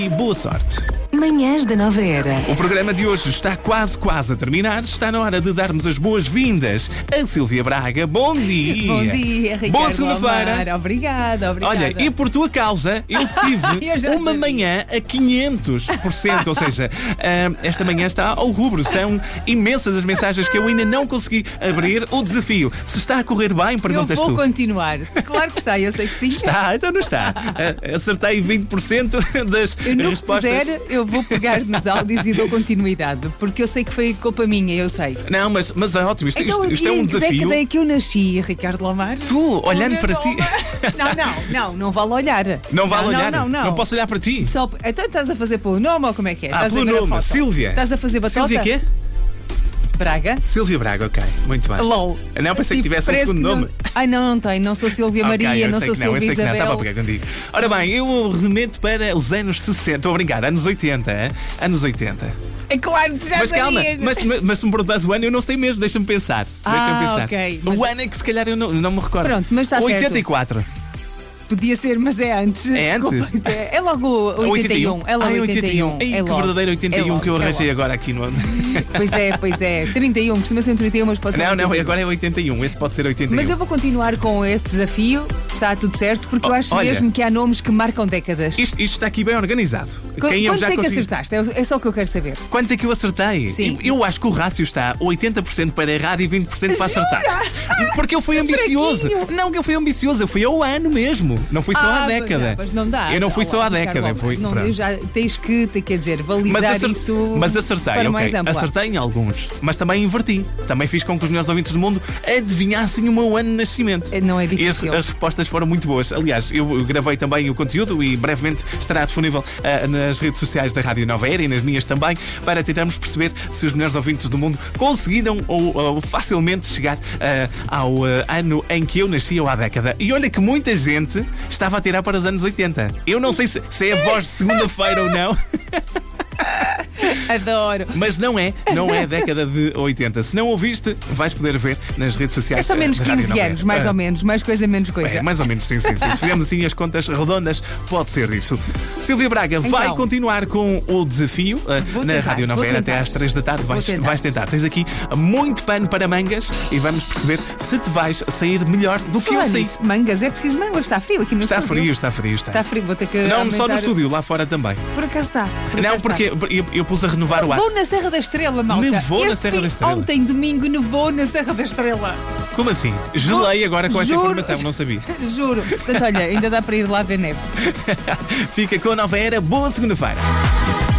E boa sorte. Manhãs da Nova Era. O programa de hoje está quase a terminar. Está na hora de darmos as boas-vindas a Sílvia Braga. Bom dia. Bom dia, Ricardo. Boa segunda-feira. Obrigada. Olha, e por tua causa, eu tive uma manhã a 500%. Ou seja, esta manhã está ao rubro. São imensas as mensagens que eu ainda não consegui abrir. O desafio, se está a correr bem, perguntas tu. Eu vou continuar. Claro que está, eu sei que sim. Está, então não está. Acertei 20% das respostas. Puder, eu vou pegar nos áudios e dou continuidade, porque eu sei que foi culpa minha, eu sei. Não, mas é ótimo. Isto é um desafio. Em que década é que eu nasci, Ricardo Lamar? Tu, olhando para ti. Não vale olhar. Não vale olhar? Não posso olhar para ti? Então estás a fazer pelo nome ou como é que é? Pelo nome, Sílvia. Estás a fazer batota? Sílvia quê? Braga. Sílvia Braga, ok, muito bem. LOL. Não, pensei que tivesse um segundo nome. Ai, não tenho. Não sou Sílvia Maria, não sou Sílvia Isabel. Estava a pegar contigo. Ora bem, eu remeto para os anos 60. Estou a brincar, anos 80, hein? Anos 80. É claro, tu já mas calma, sabias. mas se me perguntas o ano, eu não sei mesmo, deixa-me pensar. Ok. O ano é que se calhar eu não me recordo. Pronto, mas está 84. Certo. Podia ser, mas é antes. É desculpa. Antes? É logo 81. É logo 81. Que verdadeiro 81 que eu arranjei agora aqui no. Pois é. 31, costuma ser 31, mas pode ser. Não, agora é 81. Este pode ser 81. Mas eu vou continuar com este desafio. Está tudo certo, porque eu acho mesmo que há nomes que marcam décadas. Isto está aqui bem organizado. Quantos é que acertaste? É só o que eu quero saber. Quantos é que eu acertei? Sim. Eu acho que o rácio está 80% para errar e 20% para acertar. Porque eu fui ambicioso. Não, que eu fui ambicioso. Eu fui ao ano mesmo. Não fui só à década. Mas não dá. Eu não fui só à década. Já tens que, quer dizer, balizar isso. Mas acertei, ok. Acertei em alguns. Mas também inverti. Também fiz com que os melhores ouvintes do mundo adivinhassem o meu ano de nascimento. Não é difícil. E as respostas foram muito boas. Aliás, eu gravei também o conteúdo e brevemente estará disponível nas redes sociais da Rádio Nova Era e nas minhas também, para tentarmos perceber se os melhores ouvintes do mundo conseguiram ou facilmente chegar ao ano em que eu nasci ou à década. E olha que muita gente estava a tirar para os anos 80. Eu não sei se é a voz de segunda-feira ou não. Adoro. Mas não é a década de 80. Se não ouviste, vais poder ver nas redes sociais. É só menos 15 anos, mais ou menos. Mais coisa, menos coisa. É, mais ou menos, sim. Se fizermos assim as contas redondas, pode ser isso. Sílvia Braga vai continuar com o desafio na Rádio Nova Era até às 3 da tarde. Vais tentar. Tens aqui muito pano para mangas e vamos perceber se te vais sair melhor do que eu sei. Mangas, é preciso mangas. Está frio aqui no estúdio. Está frio. Está frio, vou ter que. Não só no estúdio, lá fora também. Por acaso está. Porque eu pus a renovar o ar. Nevou na Serra da Estrela, malta. Nevou na Serra da Estrela. Ontem, domingo, nevou na Serra da Estrela. Como assim? Gelei agora com esta informação, não sabia. Juro. Portanto, olha, ainda dá para ir lá ver neve. Fica com a Nova Era. Boa segunda-feira.